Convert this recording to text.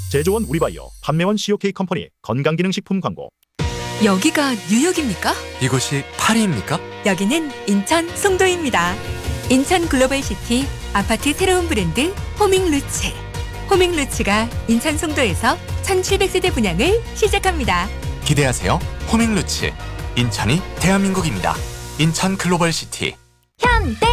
제조원 우리바이오, 판매원 COK 컴퍼니 건강기능식품 광고. 여기가 뉴욕입니까? 이곳이 파리입니까? 여기는 인천 송도입니다. 인천 글로벌시티 아파트 새로운 브랜드 호밍루츠. 호밍루츠가 인천 송도에서 1700세대 분양을 시작합니다. 기대하세요. 호밍루츠. 인천이 대한민국입니다. 인천 글로벌시티. 현대